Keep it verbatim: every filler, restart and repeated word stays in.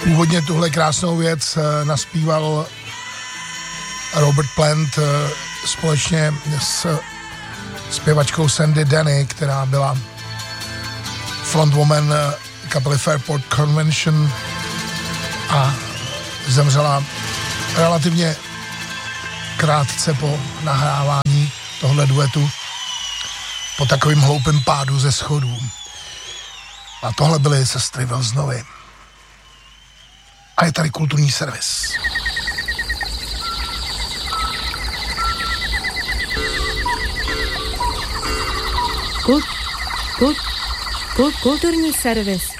Původně tuhle krásnou věc naspíval Robert Plant společně s zpěvačkou Sandy Denny, která byla frontwoman kapely Fairport Convention a zemřela relativně krátce po nahrávání tohle duetu po takovým hloupým pádu ze schodů. A tohle byly sestry Wilsonovy. A je tady kulturní servis. Kult, kult, kult, kulturní servis.